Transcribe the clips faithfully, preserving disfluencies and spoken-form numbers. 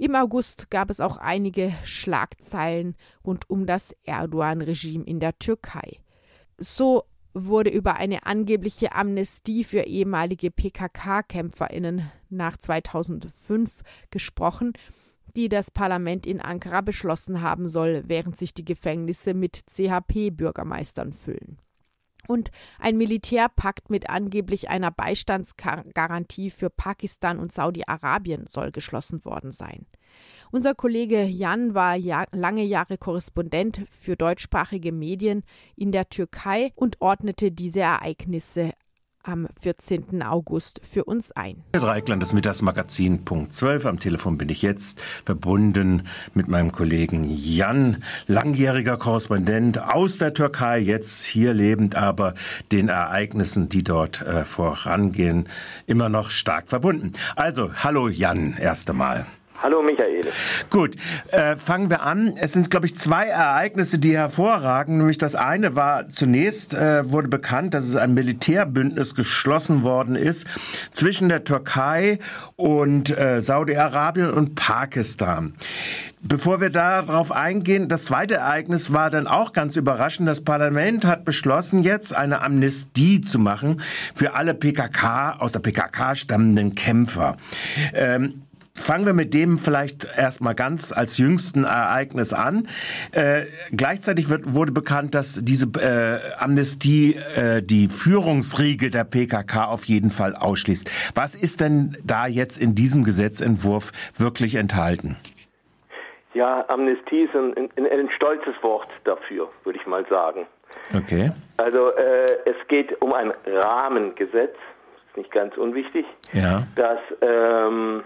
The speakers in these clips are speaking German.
Im August gab es auch einige Schlagzeilen rund um das Erdogan-Regime in der Türkei. So wurde über eine angebliche Amnestie für ehemalige P K K-KämpferInnen nach zweitausendfünf gesprochen, die das Parlament in Ankara beschlossen haben soll, während sich die Gefängnisse mit C H P-Bürgermeistern füllen. Und ein Militärpakt mit angeblich einer Beistandsgarantie für Pakistan und Saudi-Arabien soll geschlossen worden sein. Unser Kollege Jan war ja lange Jahre Korrespondent für deutschsprachige Medien in der Türkei und ordnete diese Ereignisse am vierzehnten August für uns ein. Dreiklang, das Mittagsmagazin, Punkt zwölf. Am Telefon bin ich jetzt verbunden mit meinem Kollegen Jan, langjähriger Korrespondent aus der Türkei, jetzt hier lebend, aber den Ereignissen, die dort äh, vorangehen, immer noch stark verbunden. Also, hallo Jan, erst einmal. Hallo Michael. Gut, äh, fangen wir an. Es sind, glaube ich, zwei Ereignisse, die hervorragen. Nämlich das eine war, zunächst äh, wurde bekannt, dass es ein Militärbündnis geschlossen worden ist zwischen der Türkei und äh, Saudi-Arabien und Pakistan. Bevor wir darauf eingehen, das zweite Ereignis war dann auch ganz überraschend. Das Parlament hat beschlossen, jetzt eine Amnestie zu machen für alle P K K, aus der P K K stammenden Kämpfer. Ähm, Fangen wir mit dem vielleicht erstmal ganz als jüngsten Ereignis an. Äh, gleichzeitig wird, wurde bekannt, dass diese äh, Amnestie äh, die Führungsriege der P K K auf jeden Fall ausschließt. Was ist denn da jetzt in diesem Gesetzentwurf wirklich enthalten? Ja, Amnestie ist ein, ein, ein stolzes Wort dafür, würde ich mal sagen. Okay. Also äh, es geht um ein Rahmengesetz, ist nicht ganz unwichtig, ja. das ähm,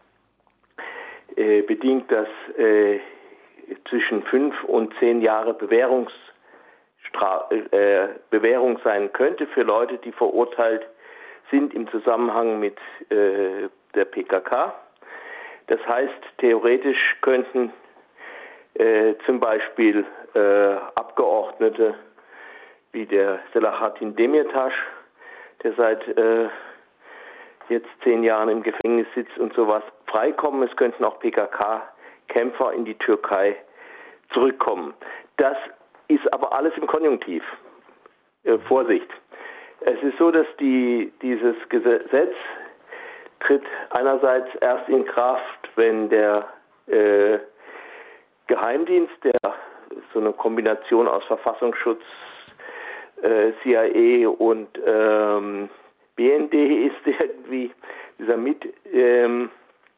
Äh, bedingt, dass äh, zwischen fünf und zehn Jahre Bewährungsstra- äh, Bewährung sein könnte für Leute, die verurteilt sind im Zusammenhang mit äh, der P K K. Das heißt, theoretisch könnten äh, zum Beispiel äh, Abgeordnete wie der Selahattin Demirtas, der seit äh, jetzt zehn Jahren im Gefängnis sitzt und sowas, freikommen. Es könnten auch P K K-Kämpfer in die Türkei zurückkommen. Das ist aber alles im Konjunktiv. Äh, Vorsicht. Es ist so, dass die, dieses Gesetz tritt einerseits erst in Kraft, wenn der äh, Geheimdienst, der so eine Kombination aus Verfassungsschutz, äh, C I A und ähm, B N D ist irgendwie dieser mit ähm,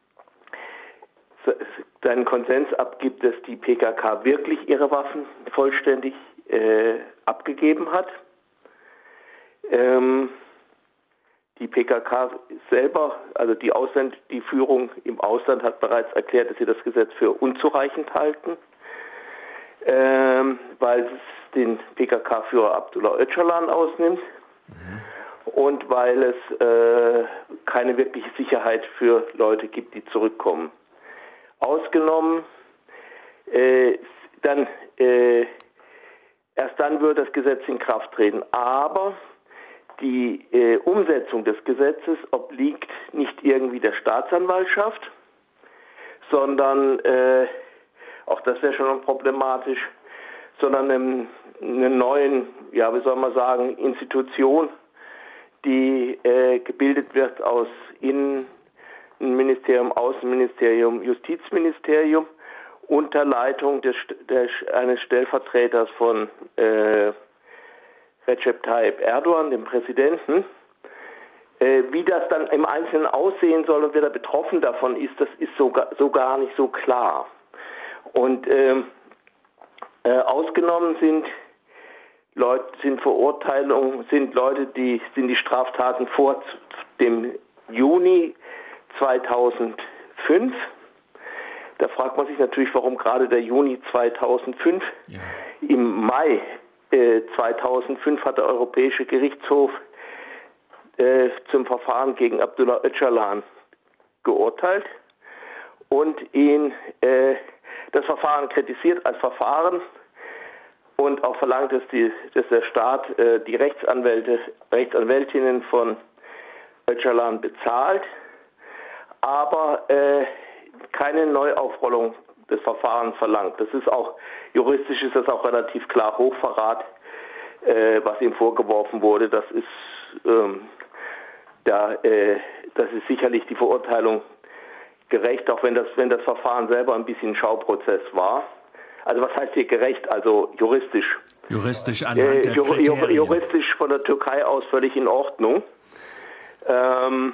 seinen Konsens abgibt, dass die P K K wirklich ihre Waffen vollständig äh, abgegeben hat. Ähm, die P K K selber, also die Ausland, die Führung im Ausland hat bereits erklärt, dass sie das Gesetz für unzureichend halten, ähm, weil es den P K K-Führer Abdullah Öcalan ausnimmt. Mhm. Und weil es äh, keine wirkliche Sicherheit für Leute gibt, die zurückkommen. Ausgenommen, äh, dann äh, erst dann wird das Gesetz in Kraft treten. Aber die äh, Umsetzung des Gesetzes obliegt nicht irgendwie der Staatsanwaltschaft, sondern, äh, auch das wäre schon problematisch, sondern einem, einer neuen, ja, wie soll man sagen, Institution, die äh, gebildet wird aus Innenministerium, Außenministerium, Justizministerium unter Leitung des, des, eines Stellvertreters von äh, Recep Tayyip Erdogan, dem Präsidenten. Äh, wie das dann im Einzelnen aussehen soll und wer da betroffen davon ist, das ist so, so gar nicht so klar. Und äh, äh, ausgenommen sind Leute, sind Verurteilungen, sind Leute, die sind die Straftaten vor dem Juni zweitausendfünf. Da fragt man sich natürlich, warum gerade der Juni zweitausendfünf. Ja. Im Mai äh, zweitausendfünf hat der Europäische Gerichtshof äh, zum Verfahren gegen Abdullah Öcalan geurteilt und ihn äh, das Verfahren kritisiert als Verfahren und auch verlangt, dass, die, dass der Staat äh, die Rechtsanwälte, Rechtsanwältinnen von Öcalan bezahlt, aber äh, keine Neuaufrollung des Verfahrens verlangt. Das ist auch, juristisch ist das auch relativ klar Hochverrat, äh, was ihm vorgeworfen wurde. Das ist, ähm, da, äh, das ist sicherlich die Verurteilung gerecht, auch wenn das, wenn das Verfahren selber ein bisschen Schauprozess war. Also was heißt hier gerecht? Also juristisch. Juristisch anhand der äh, jur, Kriterien. Juristisch von der Türkei aus völlig in Ordnung. Ähm,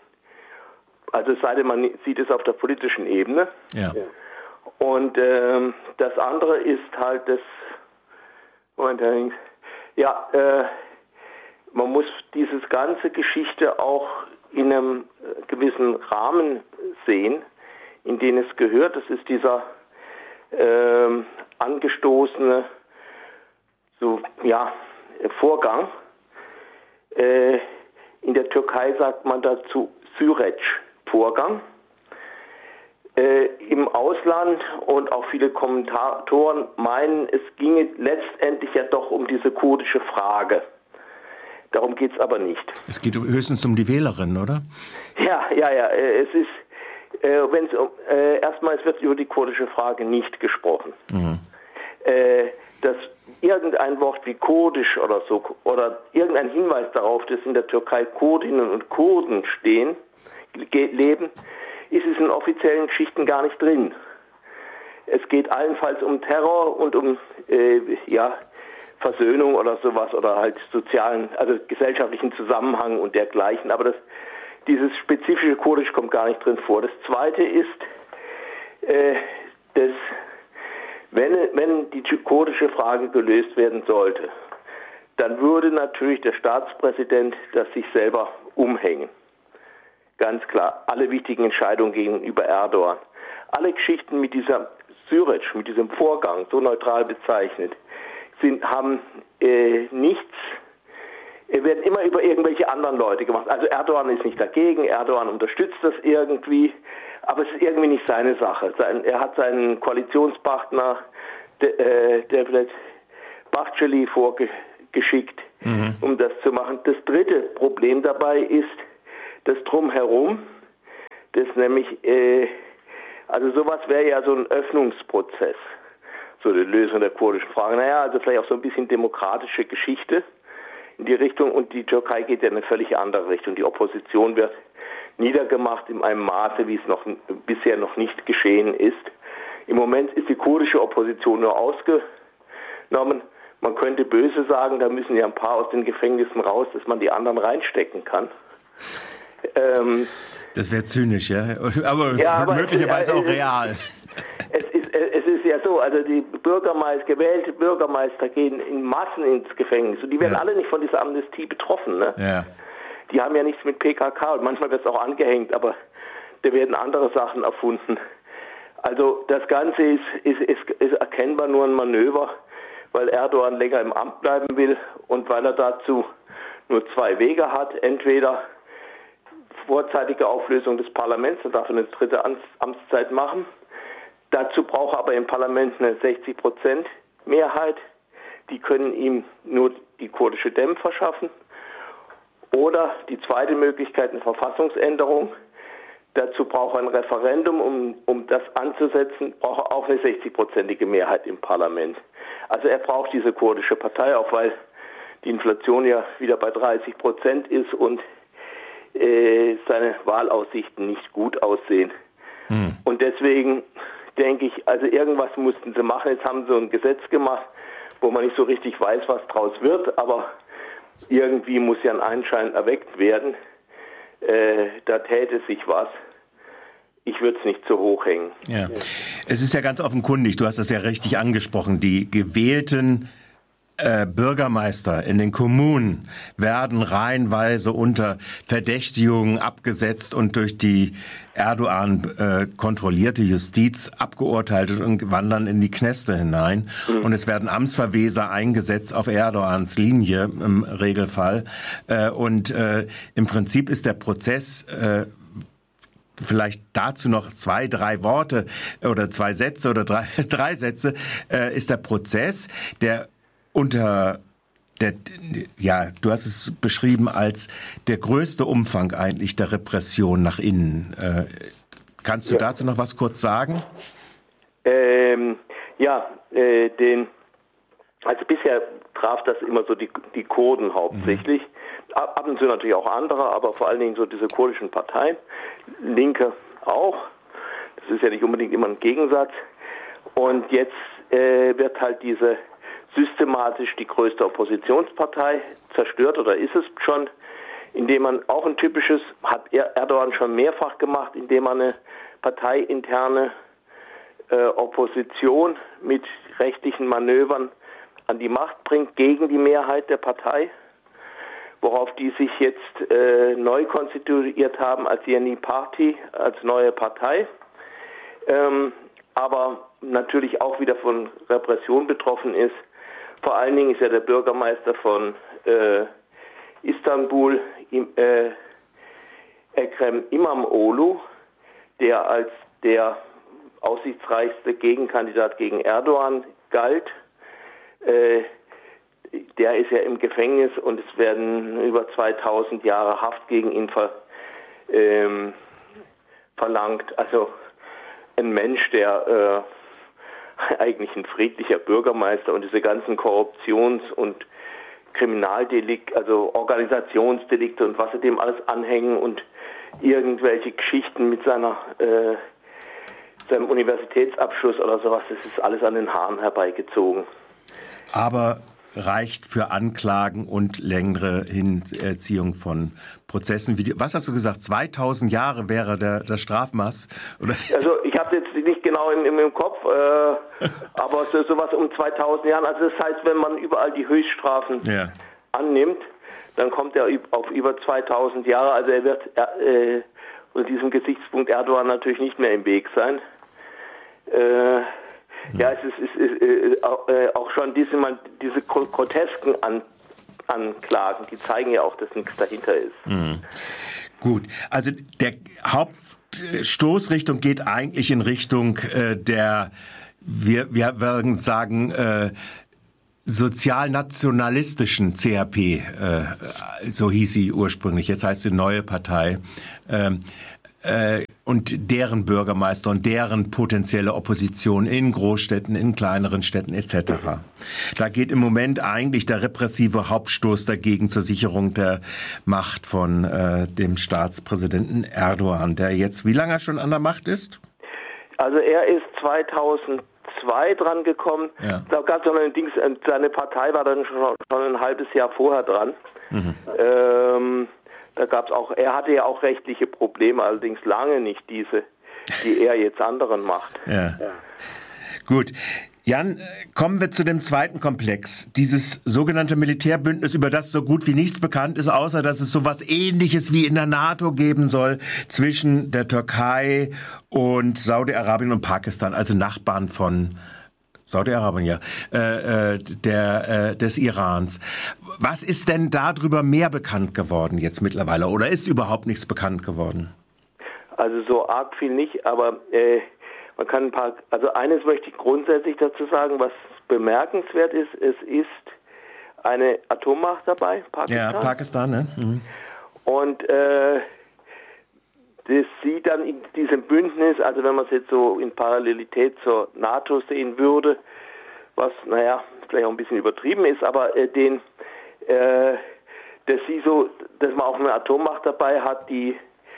also es sei denn, man sieht es auf der politischen Ebene. Ja. Und ähm, das andere ist halt das, Moment, ja, äh, man muss dieses ganze Geschichte auch in einem gewissen Rahmen sehen, in den es gehört. Das ist dieser ähm, angestoßene so, ja, Vorgang. Äh, in der Türkei sagt man dazu Süreç-Vorgang. Äh, Im Ausland und auch viele Kommentatoren meinen, es ginge letztendlich ja doch um diese kurdische Frage. Darum geht es aber nicht. Es geht höchstens um die Wählerin, oder? Ja, ja, ja. Es ist, äh, wenn es äh, erstmal es wird über die kurdische Frage nicht gesprochen. Mhm. Äh, dass irgendein Wort wie kurdisch oder so oder irgendein Hinweis darauf, dass in der Türkei Kurdinnen und Kurden stehen, leben, ist es in offiziellen Geschichten gar nicht drin. Es geht allenfalls um Terror und um äh, ja, Versöhnung oder sowas oder halt sozialen, also gesellschaftlichen Zusammenhang und dergleichen. Aber das, dieses spezifische Kurdisch kommt gar nicht drin vor. Das Zweite ist, äh, dass wenn, wenn die kurdische Frage gelöst werden sollte, dann würde natürlich der Staatspräsident das sich selber umhängen. Ganz klar, alle wichtigen Entscheidungen gegenüber Erdogan. Alle Geschichten mit dieser Süreç, mit diesem Vorgang, so neutral bezeichnet, sind, haben äh, nichts, äh, werden immer über irgendwelche anderen Leute gemacht. Also Erdogan ist nicht dagegen, Erdogan unterstützt das irgendwie, aber es ist irgendwie nicht seine Sache. Sein, er hat seinen Koalitionspartner, de, äh, Devlet Bahçeli, vorgeschickt, mhm. um das zu machen. Das dritte Problem dabei ist, das Drumherum, das nämlich, äh, also sowas wäre ja so ein Öffnungsprozess, so die Lösung der kurdischen Frage. Naja, also vielleicht auch so ein bisschen demokratische Geschichte in die Richtung, und die Türkei geht ja in eine völlig andere Richtung. Die Opposition wird niedergemacht in einem Maße, wie es noch bisher noch nicht geschehen ist. Im Moment ist die kurdische Opposition nur ausgenommen. Man könnte böse sagen, da müssen ja ein paar aus den Gefängnissen raus, dass man die anderen reinstecken kann. Ähm, das wäre zynisch, ja, aber, ja, aber möglicherweise es, auch real. Es ist, es ist ja so, also die Bürgermeister, gewählte Bürgermeister gehen in Massen ins Gefängnis und die werden ja. alle nicht von dieser Amnestie betroffen, ne? Ja. Die haben ja nichts mit P K K und manchmal wird es auch angehängt, aber da werden andere Sachen erfunden. Also das Ganze ist, ist, ist, ist erkennbar nur ein Manöver, weil Erdogan länger im Amt bleiben will und weil er dazu nur zwei Wege hat. Entweder vorzeitige Auflösung des Parlaments, dann darf er eine dritte Amtszeit machen. Dazu braucht er aber im Parlament eine sechzig Prozent Mehrheit. Die können ihm nur die kurdische Dem verschaffen. Oder die zweite Möglichkeit, eine Verfassungsänderung. Dazu braucht er ein Referendum, um, um das anzusetzen, braucht er auch eine sechzig-prozentige Mehrheit im Parlament. Also er braucht diese kurdische Partei, auch weil die Inflation ja wieder bei dreißig Prozent ist und äh, seine Wahlaussichten nicht gut aussehen. Hm. Und deswegen denke ich, also irgendwas mussten sie machen. Jetzt haben sie ein Gesetz gemacht, wo man nicht so richtig weiß, was draus wird, aber irgendwie muss ja ein Anschein erweckt werden. Äh, da täte sich was. Ich würde es nicht zu hoch hängen. Ja. Es ist ja ganz offenkundig, du hast das ja richtig angesprochen, die gewählten äh, Bürgermeister in den Kommunen werden reihenweise unter Verdächtigungen abgesetzt und durch die Erdogan äh, kontrollierte Justiz abgeurteilt und wandern in die Kneste hinein. Mhm. Und es werden Amtsverweser eingesetzt auf Erdogans Linie im Regelfall. Äh, und äh, im Prinzip ist der Prozess, äh, vielleicht dazu noch zwei, drei Worte oder zwei Sätze oder drei, drei Sätze, äh, ist der Prozess, der unter der, ja, du hast es beschrieben als der größte Umfang eigentlich der Repression nach innen äh, Kannst du ja. dazu noch was kurz sagen? Ähm, ja, äh, den, also bisher traf das immer so die, die Kurden hauptsächlich, mhm. ab, ab und zu natürlich auch andere, aber vor allen Dingen so diese kurdischen Parteien, Linke auch, das ist ja nicht unbedingt immer ein Gegensatz, und jetzt äh, wird halt diese systematisch die größte Oppositionspartei zerstört, oder ist es schon, indem man auch ein typisches, hat Erdogan schon mehrfach gemacht, indem man eine parteiinterne äh, Opposition mit rechtlichen Manövern an die Macht bringt, gegen die Mehrheit der Partei, worauf die sich jetzt äh, neu konstituiert haben als Yeni Party, als neue Partei, ähm, aber natürlich auch wieder von Repression betroffen ist. Vor allen Dingen ist ja der Bürgermeister von äh, Istanbul, äh, Ekrem İmamoğlu, der als der aussichtsreichste Gegenkandidat gegen Erdogan galt. Äh, der ist ja im Gefängnis und es werden über zweitausend Jahre Haft gegen ihn ver, ähm, verlangt. Also ein Mensch, der äh, eigentlich ein friedlicher Bürgermeister, und diese ganzen Korruptions- und Kriminaldelikte, also Organisationsdelikte und was sie dem alles anhängen und irgendwelche Geschichten mit seiner äh, seinem Universitätsabschluss oder sowas, das ist alles an den Haaren herbeigezogen. Aber reicht für Anklagen und längere Hinziehung von Prozessen. Wie, was hast du gesagt? zweitausend Jahre wäre der, der Strafmaß? Oder? Also ich habe jetzt nicht genau im, im, im Kopf, äh, aber so, sowas um zweitausend Jahren. Also das heißt, wenn man überall die Höchststrafen ja. annimmt, dann kommt er auf über zweitausend Jahre. Also er wird äh, unter diesem Gesichtspunkt Erdogan natürlich nicht mehr im Weg sein. Äh, Ja, es ist, es ist äh, auch schon diese, man, diese grotesken An, Anklagen, die zeigen ja auch, dass nichts dahinter ist. Mhm. Gut, also der Hauptstoßrichtung geht eigentlich in Richtung äh, der, wir, wir würden sagen, äh, sozialnationalistischen C H P, äh, so hieß sie ursprünglich, jetzt heißt sie Neue Partei. Ähm, und deren Bürgermeister und deren potenzielle Opposition in Großstädten, in kleineren Städten et cetera. Da geht im Moment eigentlich der repressive Hauptstoß dagegen zur Sicherung der Macht von äh, dem Staatspräsidenten Erdogan, der jetzt wie lange schon an der Macht ist? Also er ist zweitausendzwei dran gekommen. Ja. Da gab es noch ein Ding, seine Partei war dann schon, schon ein halbes Jahr vorher dran. Mhm. Ähm, Da gab es auch, er hatte ja auch rechtliche Probleme, allerdings lange nicht diese, die er jetzt anderen macht. Ja. Ja. Gut. Jan, kommen wir zu dem zweiten Komplex. Dieses sogenannte Militärbündnis, über das so gut wie nichts bekannt ist, außer dass es sowas Ähnliches wie in der NATO geben soll zwischen der Türkei und Saudi-Arabien und Pakistan, also Nachbarn von Saudi-Arabien, ja, äh, der, äh, des Irans. Was ist denn darüber mehr bekannt geworden jetzt mittlerweile? Oder ist überhaupt nichts bekannt geworden? Also so arg viel nicht, aber äh, man kann ein paar, also eines möchte ich grundsätzlich dazu sagen, was bemerkenswert ist, es ist eine Atommacht dabei, Pakistan. Ja, Pakistan, ne? Mhm. Und äh, das sieht dann in diesem Bündnis, also wenn man es jetzt so in Parallelität zur NATO sehen würde, was, naja, vielleicht auch ein bisschen übertrieben ist, aber äh, den, äh, dass sie so, dass man auch eine Atommacht dabei hat, die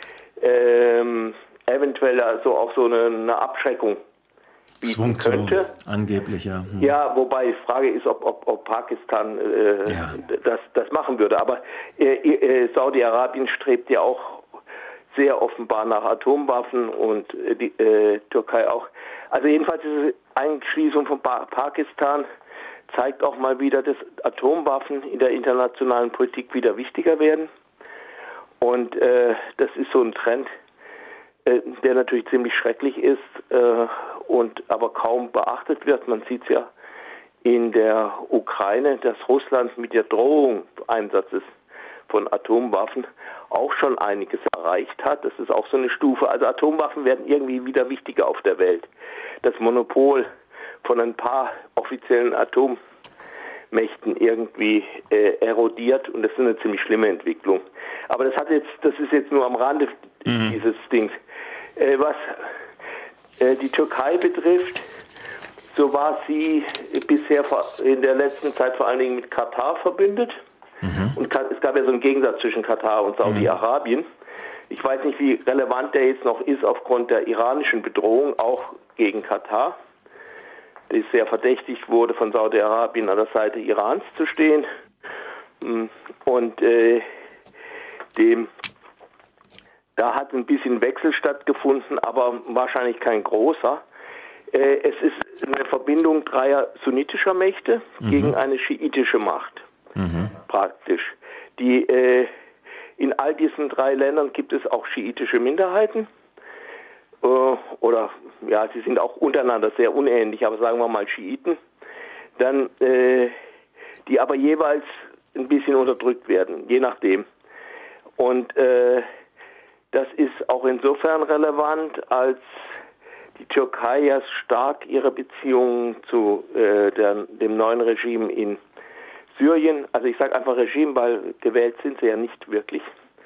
ähm, eventuell also auch so eine, eine Abschreckung bieten könnte. Angeblich, ja. Hm. Ja, wobei die Frage ist, ob, ob, ob Pakistan äh, ja. das, das machen würde. Aber äh, äh, Saudi-Arabien strebt ja auch sehr offenbar nach Atomwaffen und äh, die äh, Türkei auch. Also jedenfalls diese Einschließung von pa- Pakistan zeigt auch mal wieder, dass Atomwaffen in der internationalen Politik wieder wichtiger werden. Und äh, das ist so ein Trend, äh, der natürlich ziemlich schrecklich ist äh, und aber kaum beachtet wird. Man sieht es ja in der Ukraine, dass Russland mit der Drohung Einsatzes von Atomwaffen auch schon einiges erreicht hat. Das ist auch so eine Stufe. Also Atomwaffen werden irgendwie wieder wichtiger auf der Welt. Das Monopol von ein paar offiziellen Atommächten irgendwie äh, erodiert, und das ist eine ziemlich schlimme Entwicklung. Aber das hat jetzt, das ist jetzt nur am Rande mhm. dieses Dings. Äh, was äh, die Türkei betrifft, so war sie bisher in der letzten Zeit vor allen Dingen mit Katar verbündet. Mhm. Und es gab ja so einen Gegensatz zwischen Katar und Saudi-Arabien. Mhm. Ich weiß nicht, wie relevant der jetzt noch ist aufgrund der iranischen Bedrohung, auch gegen Katar, das sehr verdächtigt wurde, von Saudi-Arabien an der Seite Irans zu stehen. Und äh, dem, da hat ein bisschen Wechsel stattgefunden, aber wahrscheinlich kein großer. Äh, es ist eine Verbindung dreier sunnitischer Mächte mhm. gegen eine schiitische Macht, mhm. praktisch. Die äh, In all diesen drei Ländern gibt es auch schiitische Minderheiten. Äh, oder, ja, sie sind auch untereinander sehr unähnlich, aber sagen wir mal Schiiten. Dann, äh, die aber jeweils ein bisschen unterdrückt werden, je nachdem. Und äh, das ist auch insofern relevant, als die Türkei ja stark ihre Beziehungen zu äh, der, dem neuen Regime in Syrien, also ich sage einfach Regime, weil gewählt sind sie ja nicht wirklich,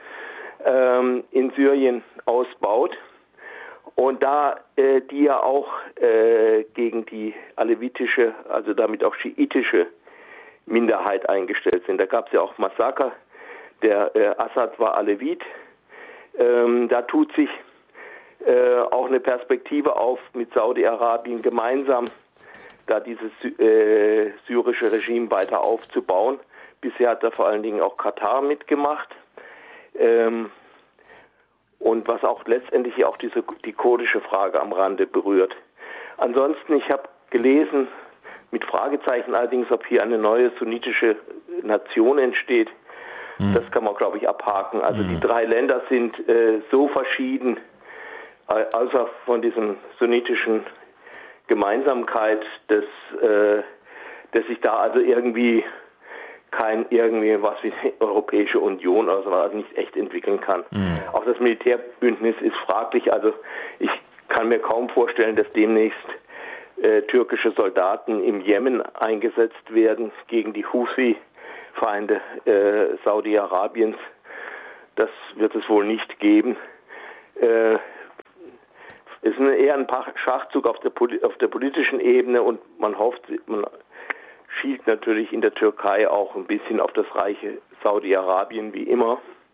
ähm, in Syrien ausbaut. Und da äh, die ja auch äh, gegen die alevitische, also damit auch schiitische Minderheit eingestellt sind. Da gab es ja auch Massaker, der äh, Assad war Alevit. Ähm, da tut sich äh, auch eine Perspektive auf, mit Saudi-Arabien gemeinsam da dieses äh, syrische Regime weiter aufzubauen. Bisher hat da vor allen Dingen auch Katar mitgemacht. Ähm, und was auch letztendlich auch diese, die kurdische Frage am Rande berührt. Ansonsten, ich habe gelesen, mit Fragezeichen allerdings, ob hier eine neue sunnitische Nation entsteht. Mhm. Das kann man, glaube ich, abhaken. Also mhm. die drei Länder sind äh, so verschieden, äh, außer von diesem sunnitischen Gemeinsamkeit, dass, äh, dass sich da also irgendwie kein irgendwie was wie die Europäische Union oder so also nicht echt entwickeln kann. Mhm. Auch das Militärbündnis ist fraglich. Also ich kann mir kaum vorstellen, dass demnächst äh, türkische Soldaten im Jemen eingesetzt werden gegen die Houthi-Feinde äh, Saudi-Arabiens. Das wird es wohl nicht geben. Äh, Es ist eher ein Schachzug auf der, auf der politischen Ebene und man hofft, man schielt natürlich in der Türkei auch ein bisschen auf das reiche Saudi-Arabien wie immer.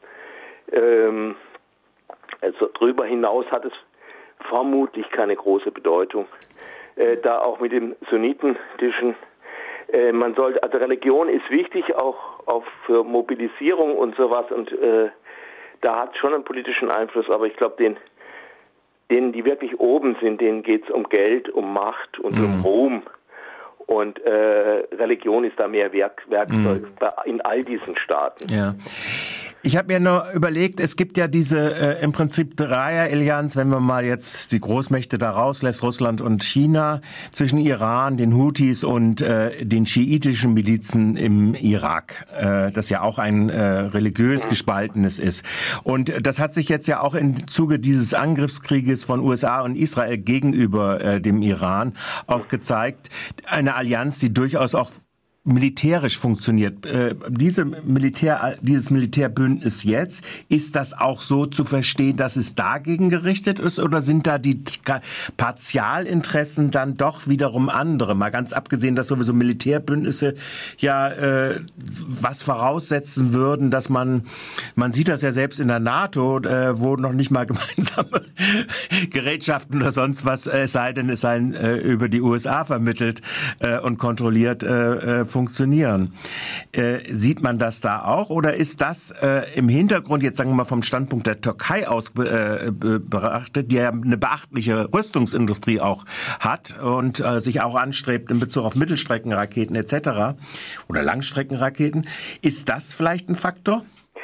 Ähm, also darüber hinaus hat es vermutlich keine große Bedeutung. Äh, da auch mit dem sunnitischen, äh, man sollte, also Religion ist wichtig, auch, auch für Mobilisierung und sowas und äh, da hat es schon einen politischen Einfluss, aber ich glaube, den denen, die wirklich oben sind, denen geht es um Geld, um Macht und mhm. um Ruhm. Und äh, Religion ist da mehr Werk, Werkzeug mhm. in all diesen Staaten. Ja. Ich habe mir nur überlegt, es gibt ja diese äh, im Prinzip Dreier-Allianz, wenn man mal jetzt die Großmächte da rauslässt, Russland und China, zwischen Iran, den Houthis und äh, den schiitischen Milizen im Irak, äh, das ja auch ein äh, religiös gespaltenes ist. Und das hat sich jetzt ja auch im Zuge dieses Angriffskrieges von U S A und Israel gegenüber äh, dem Iran auch gezeigt, eine Allianz, die durchaus auch militärisch funktioniert. Äh, diese Militär, dieses Militärbündnis jetzt, ist das auch so zu verstehen, dass es dagegen gerichtet ist, oder sind da die Partialinteressen dann doch wiederum andere? Mal ganz abgesehen, dass sowieso Militärbündnisse ja äh, was voraussetzen würden, dass man, man sieht das ja selbst in der NATO, äh, wo noch nicht mal gemeinsame Gerätschaften oder sonst was, äh, es sei denn, es seien äh, über die U S A vermittelt äh, und kontrolliert äh, funktionieren. Äh, sieht man das da auch, oder ist das äh, im Hintergrund, jetzt sagen wir mal vom Standpunkt der Türkei aus äh, betrachtet, die ja eine beachtliche Rüstungsindustrie auch hat und äh, sich auch anstrebt in Bezug auf Mittelstreckenraketen et cetera oder Langstreckenraketen, ist das vielleicht ein Faktor?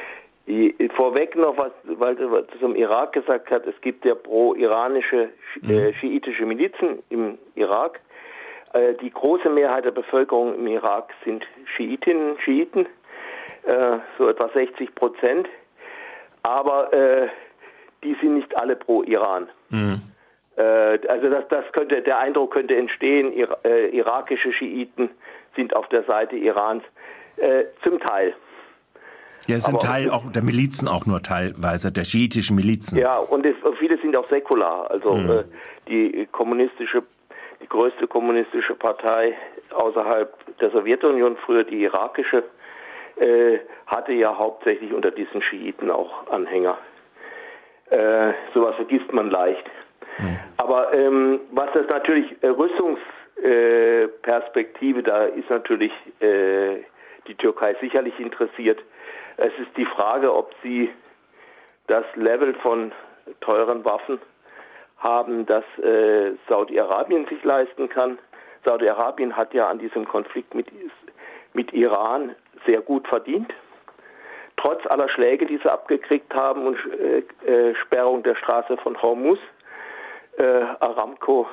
Vorweg noch, was, weil du zum Irak gesagt hast, es gibt ja pro-iranische, äh, schiitische Milizen im Irak. Die große Mehrheit der Bevölkerung im Irak sind Schiitinnen, Schiiten, äh, so etwa sechzig Prozent. Aber äh, die sind nicht alle pro Iran. Mhm. Äh, also das, das könnte, der Eindruck könnte entstehen, Ir äh, irakische Schiiten sind auf der Seite Irans. Äh, zum Teil. Ja, es sind Aber, Teil auch der Milizen, auch nur teilweise, der schiitischen Milizen. Ja, und es, viele sind auch säkular. Also mhm. äh, die kommunistische, die größte kommunistische Partei außerhalb der Sowjetunion, früher die irakische, äh, hatte ja hauptsächlich unter diesen Schiiten auch Anhänger. Äh, sowas vergisst man leicht. Mhm. Aber ähm, was das natürlich äh, Rüstungsperspektive, äh, da ist natürlich äh, die Türkei sicherlich interessiert. Es ist die Frage, ob sie das Level von teuren Waffen haben, das äh, Saudi-Arabien sich leisten kann. Saudi-Arabien hat ja an diesem Konflikt mit, mit Iran sehr gut verdient. Trotz aller Schläge, die sie abgekriegt haben und äh, äh, Sperrung der Straße von Hormuz. Äh, Aramco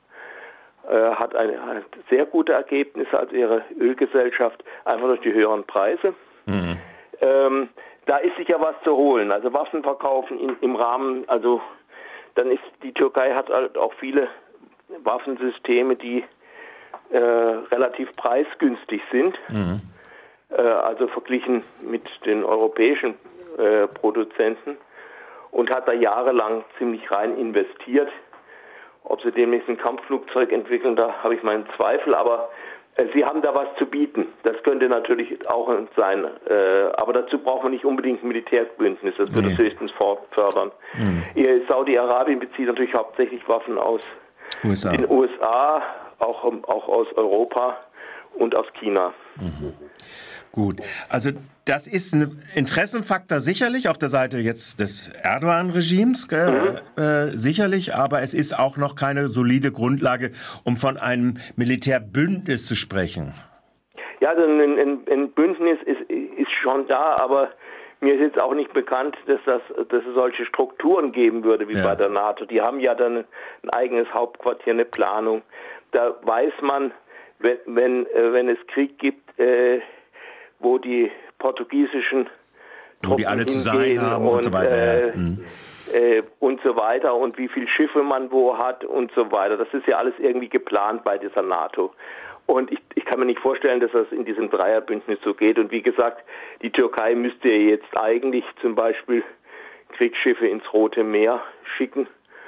äh, hat eine, eine sehr gute Ergebnisse, also ihre Ölgesellschaft, einfach durch die höheren Preise. Mhm. Ähm, da ist sicher was zu holen. Also Waffen verkaufen in, im Rahmen, also dann ist die Türkei hat halt auch viele Waffensysteme, die äh, relativ preisgünstig sind. Mhm. Also verglichen mit den europäischen äh, Produzenten und hat da jahrelang ziemlich rein investiert. Ob sie demnächst ein Kampfflugzeug entwickeln, da habe ich meinen Zweifel, aber äh, sie haben da was zu bieten. Das könnte natürlich auch sein, äh, aber dazu braucht man nicht unbedingt ein Militärbündnis, das würde nee. es höchstens fördern. Mhm. Saudi-Arabien bezieht natürlich hauptsächlich Waffen aus U S A. Den U S A, auch, auch aus Europa und aus China. Mhm. Gut, also das ist ein Interessenfaktor sicherlich auf der Seite jetzt des Erdogan-Regimes, mhm. äh, sicherlich, aber es ist auch noch keine solide Grundlage, um von einem Militärbündnis zu sprechen. Ja, also ein, ein, ein Bündnis ist, ist schon da, aber mir ist jetzt auch nicht bekannt, dass, das, dass es solche Strukturen geben würde wie ja. bei der NATO. Die haben ja dann ein eigenes Hauptquartier, eine Planung. Da weiß man, wenn, wenn, wenn es Krieg gibt, äh, wo die portugiesischen Truppen wo die alle zu sein haben und, und so weiter. Äh, ja. mhm. äh, und so weiter und wie viele Schiffe man wo hat und so weiter. Das ist ja alles irgendwie geplant bei dieser NATO. Und ich, ich kann mir nicht vorstellen, dass das in diesem Dreierbündnis so geht. Und wie gesagt, die Türkei müsste jetzt eigentlich zum Beispiel Kriegsschiffe ins Rote Meer schicken.